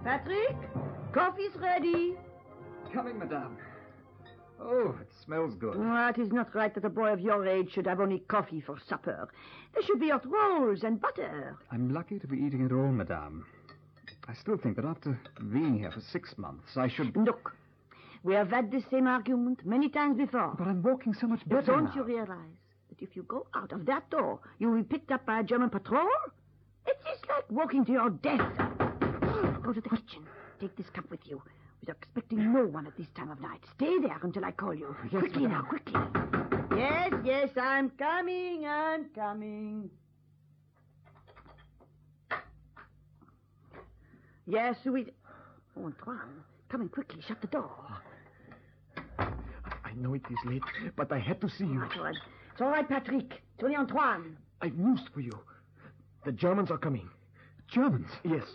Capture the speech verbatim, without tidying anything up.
Patrick, coffee's ready. Coming, madame. Oh, it smells good. Oh, it is not right that a boy of your age should have only coffee for supper. There should be hot rolls and butter. I'm lucky to be eating it all, madame. I still think that after being here for six months, I should... Look, we have had the same argument many times before. But I'm walking so much better But don't now. you realize that if you go out of that door, you will be picked up by a German patrol? It is like walking to your death. Go to the kitchen. Take this cup with you. We're expecting no one at this time of night. Stay there until I call you. Yes, quickly madame. now, quickly. Yes, yes, I'm coming, I'm coming. Yes, we... Oh, Antoine, come in quickly. Shut the door. I know it is late, but I had to see you. Antoine. It's all right, Patrick. It's only Antoine. I've news for you. The Germans are coming. Germans? Yes.